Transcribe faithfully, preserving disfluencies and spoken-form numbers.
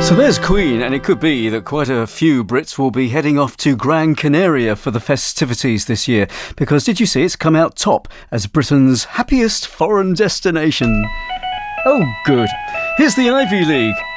So there's Queen, and it could be that quite a few Brits will be heading off to Gran Canaria for the festivities this year, because did you see it's come out top as Britain's happiest foreign destination? Oh, good. Here's the Ivy League.